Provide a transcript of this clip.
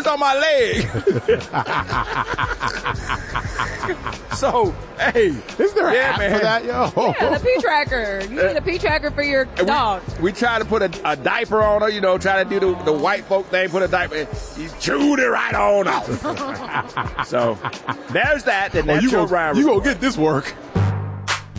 is on my leg. So, hey. Is there an app for that, yo? Yeah, the pee tracker. You need a pee tracker for your dog. We try to put a diaper on her, try to do the white folk thing, put a diaper in. He chewed it right on off. So, there's that. And that's your rhyme. You gonna get this work.